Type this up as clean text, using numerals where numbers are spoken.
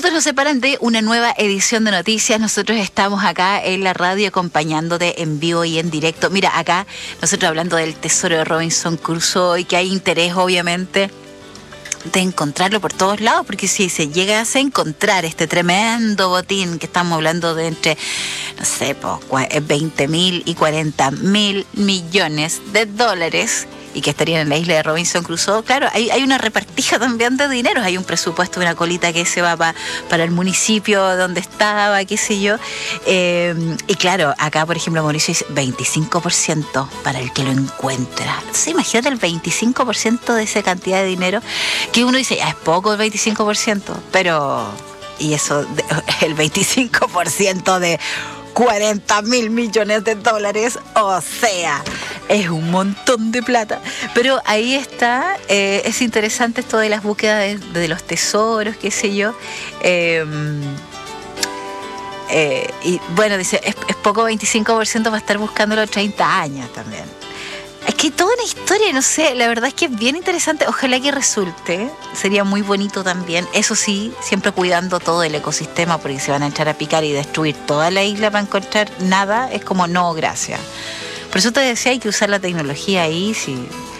Minutos nos separan de una nueva edición de noticias. Nosotros estamos acá en la radio acompañándote en vivo y en directo. Mira, acá nosotros hablando del tesoro de Robinson Crusoe y que hay interés obviamente de encontrarlo por todos lados, porque si se llega a encontrar este tremendo botín que estamos hablando de entre, no sé, 20.000 y 40.000 millones de dólares y que estarían en la isla de Robinson Crusoe, claro, hay una repartija también de dinero, hay un presupuesto, una colita que se va para el municipio donde estaba, qué sé yo, y claro, acá por ejemplo Mauricio dice 25% para el que lo encuentra. Entonces imagínate el 25% de esa cantidad de dinero, que uno dice, es poco el 25%, pero, y eso, el 25% de 40.000 millones de dólares, o sea, es un montón de plata. Pero ahí está, es interesante esto de las búsquedas de los tesoros, qué sé yo. Y bueno, dice, es poco 25% para estar buscándolo 30 años también. Es que toda una historia, no sé, la verdad es que es bien interesante. Ojalá que resulte, sería muy bonito también. Eso sí, siempre cuidando todo el ecosistema, porque se van a echar a picar y destruir toda la isla para encontrar nada, es como no, gracias. Por eso te decía, hay que usar la tecnología ahí, si